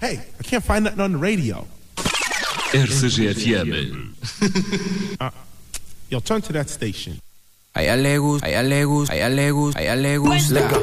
Hey, I can't find nothing on the radio. RCGFM. Yo, turn to that station. A ella le gusta, a ella le gusta, a ella le gusta, a ella le gusta.